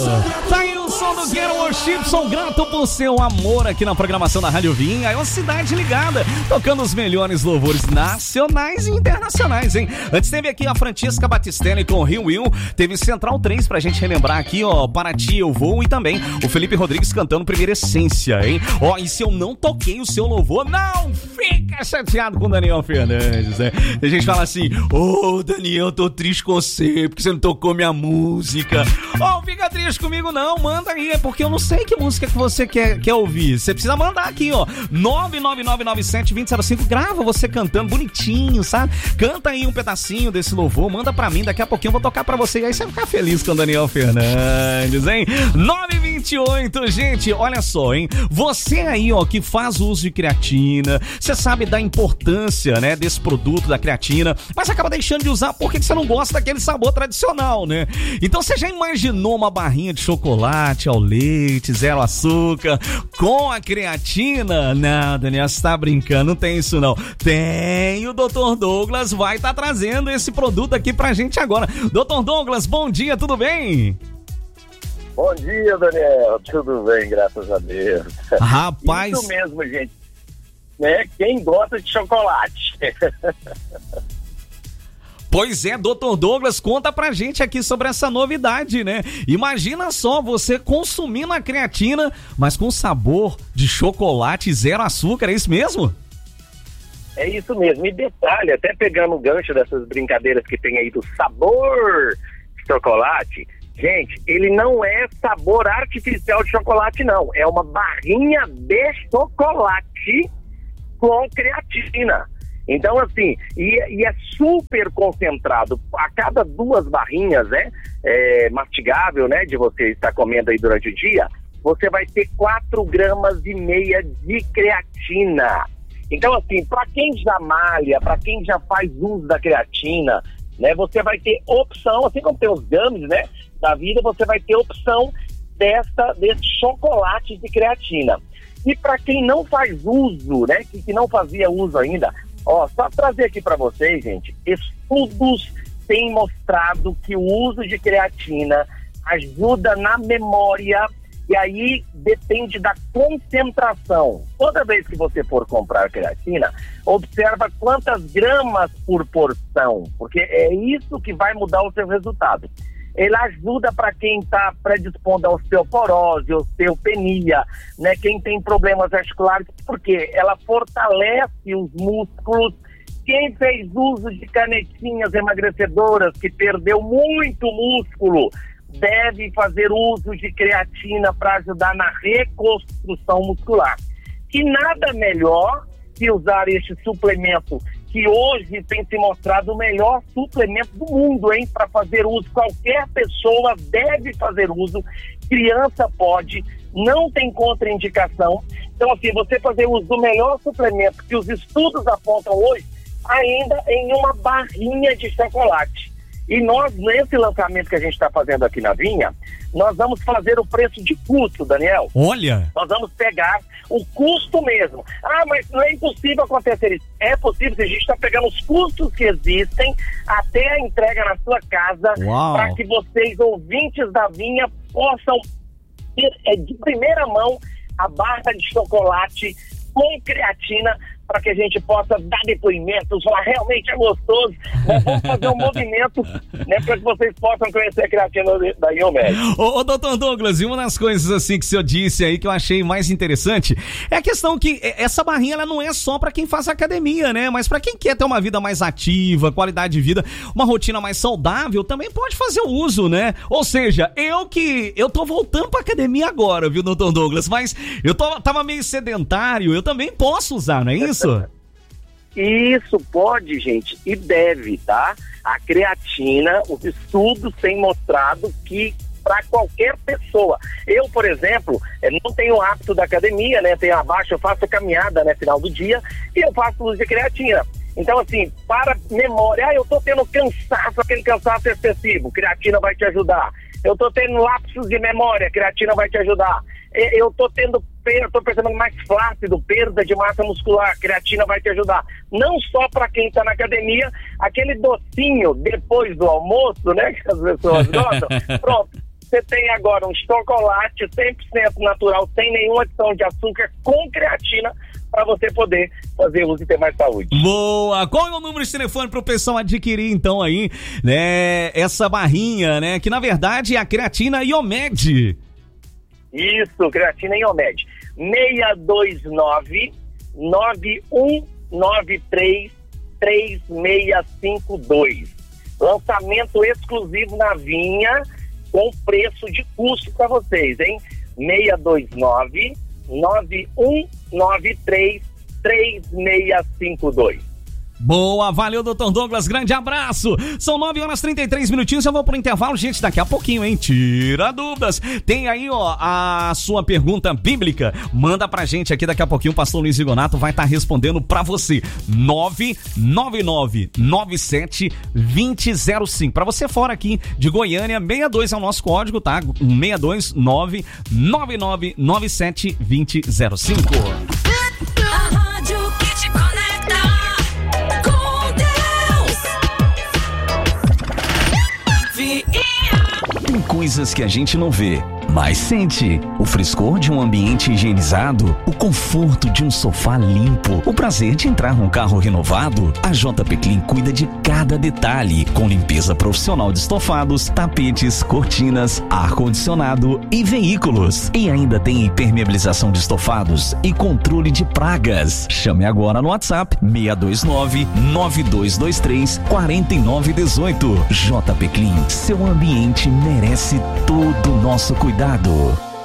Tá aí o som do Get Worship. Sou grato por seu amor aqui na programação da Rádio Vinha. É uma cidade ligada, tocando os melhores louvores nacionais e internacionais, hein? Antes teve aqui a Francesca Battistelli com Rio Will. Teve Central 3 pra gente relembrar aqui, ó, Para Ti Eu Vou. E também o Felipe Rodrigues cantando Primeira Essência, hein? Ó, e se eu não toquei o seu louvor, não fica chateado com o Daniel Fernandes, né? A gente fala assim, ô Daniel, eu tô triste com você, porque você não tocou minha música. Ó, fica triste comigo não, manda aí, é porque eu não sei que música que você quer ouvir. Você precisa mandar aqui, ó, 99997-2005, grava você cantando bonitinho, sabe? Canta aí um pedacinho desse louvor, manda pra mim, daqui a pouquinho eu vou tocar pra você, e aí você vai ficar feliz com o Daniel Fernandes, hein? 9h28, gente, olha só, hein? Você aí, ó, que faz uso de creatina, você sabe da importância, né, desse produto da creatina, mas acaba deixando de usar porque você não gosta daquele sabor tradicional, né? Então você já imaginou uma barrinha de chocolate ao leite, zero açúcar, com a creatina? Não, Daniel, você tá brincando, não tem isso não. Tem, o Dr. Douglas vai estar trazendo esse produto aqui pra gente agora. Dr. Douglas, bom dia, tudo bem? Bom dia, Daniel. Tudo bem, graças a Deus. Rapaz... Isso mesmo, gente. Né? Quem gosta de chocolate? Pois é, Dr. Douglas, conta pra gente aqui sobre essa novidade, né? Imagina só, você consumindo a creatina, mas com sabor de chocolate zero açúcar, é isso mesmo? É isso mesmo. E detalhe, até pegando o gancho dessas brincadeiras que tem aí do sabor de chocolate... Gente, ele não é sabor artificial de chocolate, não. É uma barrinha de chocolate com creatina. Então, assim, e é super concentrado. A cada 2 barrinhas, né, mastigável, né, de você estar comendo aí durante o dia, você vai ter 4,5 gramas de creatina. Então, assim, para quem já malha, para quem já faz uso da creatina, né, você vai ter opção, assim como tem os gummies, né, da vida, você vai ter opção desse chocolate de creatina. E para quem não faz uso, né, que não fazia uso ainda, ó, só trazer aqui para vocês, gente, estudos têm mostrado que o uso de creatina ajuda na memória, e aí depende da concentração. Toda vez que você for comprar creatina, observa quantas gramas por porção, porque é isso que vai mudar o seu resultado. Ele ajuda para quem está predispondo a osteoporose, osteopenia, né? Quem tem problemas articulares, porque ela fortalece os músculos. Quem fez uso de canetinhas emagrecedoras, que perdeu muito músculo, deve fazer uso de creatina para ajudar na reconstrução muscular. E nada melhor que usar este suplemento, que hoje tem se mostrado o melhor suplemento do mundo, hein? Para fazer uso, qualquer pessoa deve fazer uso, criança pode, não tem contraindicação. Então, assim, você fazer uso do melhor suplemento que os estudos apontam hoje, ainda em uma barrinha de chocolate. E nós, nesse lançamento que a gente está fazendo aqui na Vinha, nós vamos fazer o preço de custo, Daniel. Olha! Nós vamos pegar o custo mesmo. Ah, mas não é impossível acontecer isso. É possível, a gente está pegando os custos que existem até a entrega na sua casa, para que vocês, ouvintes da Vinha, possam ter de primeira mão a barra de chocolate com creatina, para que a gente possa dar depoimentos, falar realmente é gostoso. Nós vamos fazer um movimento, né, para que vocês possam conhecer a creatina da Iomed. Ô, Dr. Douglas, e uma das coisas assim que o senhor disse aí que eu achei mais interessante é a questão que essa barrinha ela não é só para quem faz academia, né? Mas para quem quer ter uma vida mais ativa, qualidade de vida, uma rotina mais saudável, também pode fazer o uso, né? Ou seja, eu tô voltando pra academia agora, viu, Dr. Douglas? Mas tava meio sedentário, eu também posso usar, não é isso? Isso pode, gente, e deve, tá? A creatina, os estudos têm mostrado que para qualquer pessoa. Eu, por exemplo, não tenho o hábito da academia, né? Tenho abaixo, eu faço caminhada, né, final do dia, e eu faço uso de creatina. Então, assim, para memória, eu tô tendo cansaço, aquele cansaço excessivo, creatina vai te ajudar. Eu tô tendo lapsos de memória, creatina vai te ajudar. Eu tô percebendo mais flácido, perda de massa muscular, creatina vai te ajudar. Não só para quem tá na academia, aquele docinho depois do almoço, né, que as pessoas gostam, pronto. você tem agora um chocolate 100% natural, sem nenhuma adição de açúcar, com creatina, para você poder fazer uso e ter mais saúde. Boa! Qual é o número de telefone para o pessoal adquirir, então, aí, né, essa barrinha, né, que na verdade é a creatina Iomed. Isso, creatina Iomed. 629-9193-3652. Lançamento exclusivo na Vinha, com preço de custo para vocês, hein? 629-9193-3652. Boa, valeu, Dr. Douglas, grande abraço. São 9h33, eu vou pro intervalo, gente, daqui a pouquinho, hein? Tira dúvidas. Tem aí, ó, a sua pergunta bíblica, manda pra gente aqui, daqui a pouquinho o pastor Luiz Rigonato vai estar respondendo pra você. 99997-2005. Pra você fora aqui de Goiânia, 62 é o nosso código, tá? 629-9997-2005. Tem coisas que a gente não vê, mas sente. O frescor de um ambiente higienizado, o conforto de um sofá limpo, o prazer de entrar num carro renovado. A JP Clean cuida de cada detalhe, com limpeza profissional de estofados, tapetes, cortinas, ar-condicionado e veículos. E ainda tem impermeabilização de estofados e controle de pragas. Chame agora no WhatsApp 629-9223-4918. JP Clean, seu ambiente merece todo o nosso cuidado.